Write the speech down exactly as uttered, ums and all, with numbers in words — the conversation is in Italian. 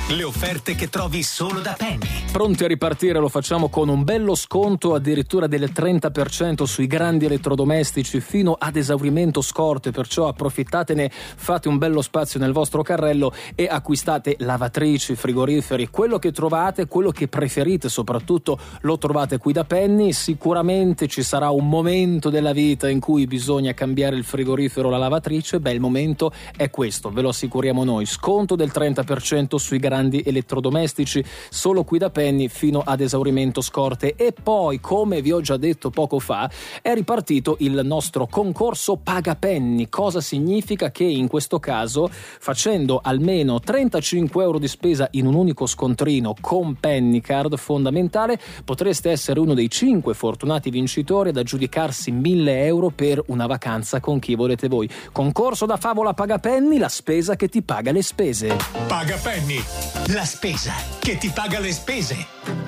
Le offerte che trovi solo da Penny. Pronti a ripartire? Lo facciamo con un bello sconto, addirittura del trenta per cento sui grandi elettrodomestici fino ad esaurimento scorte, perciò approfittatene, fate un bello spazio nel vostro carrello e acquistate lavatrici, frigoriferi, quello che trovate, quello che preferite soprattutto lo trovate qui da Penny. Sicuramente ci sarà un momento della vita in cui bisogna cambiare il frigorifero o la lavatrice, beh il momento è questo, ve lo assicuriamo noi, sconto del trenta per cento sui grandi elettrodomestici solo qui da Penny fino ad esaurimento scorte. E poi, come vi ho già detto poco fa, è ripartito il nostro concorso Paga Penny. Cosa significa? Che in questo caso, facendo almeno trentacinque euro di spesa in un unico scontrino con Penny Card fondamentale, potreste essere uno dei cinque fortunati vincitori ad aggiudicarsi mille euro per una vacanza con chi volete voi. Concorso da favola Paga Penny, la spesa che ti paga le spese. Paga Penny, la spesa che ti paga le spese.